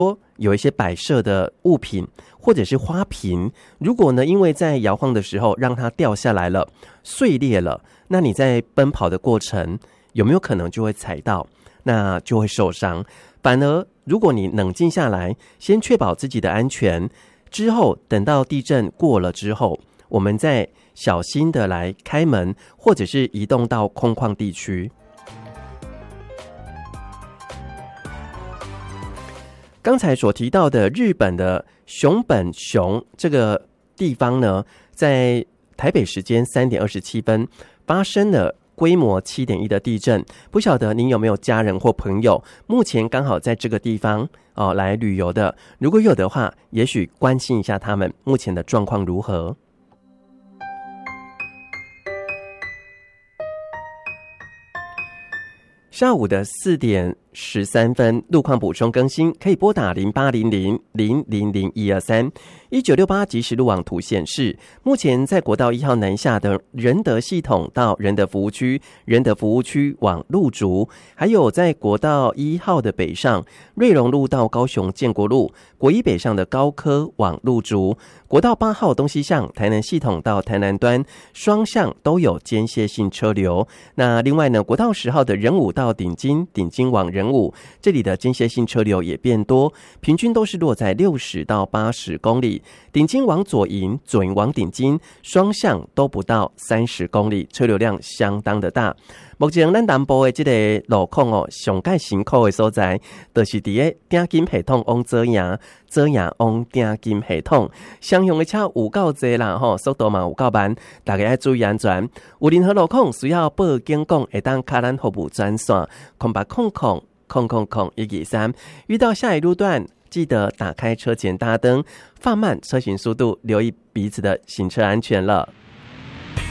有一些摆设的物品或者是花瓶，如果呢因为在摇晃的时候让它掉下来了，碎裂了，那你在奔跑的过程有没有可能就会踩到，那就会受伤。反而如果你冷静下来，先确保自己的安全，之后等到地震过了之后，我们再小心的来开门，或者是移动到空旷地区。刚才所提到的日本的熊本熊这个地方呢，在台北时间3点27分发生了规模7.1的地震。不晓得您有没有家人或朋友目前刚好在这个地方来旅游的，如果有的话，也许关心一下他们目前的状况如何。下午的4点13分，路况补充更新，可以拨打0800000123。1968即时路网图显示，目前在国道1号南下的仁德系统到仁德服务区、仁德服务区往路竹，还有在国道1号的北上，瑞隆路到高雄建国路，国一北上的高科往路竹，国道8号东西向台南系统到台南端，双向都有间歇性车流。那另外呢，国道10号的仁武到顶金，顶金往仁武，这里的间歇性车流也变多，平均都是落在60到80公里。顶金往左营，左营往顶金，双向都不到30公里，车流量相当的大。目前咱南部的这个路况上界辛苦的所在，就是伫个鼎金系统往左营，左营往鼎金系统，相向的车有够多啦速度嘛有够慢，大家要注意安全。有任何路况需要报警讲，会当卡咱服务专线080000000123。遇到下一路段，记得打开车前大灯，放慢车行速度，留意彼此的行车安全了。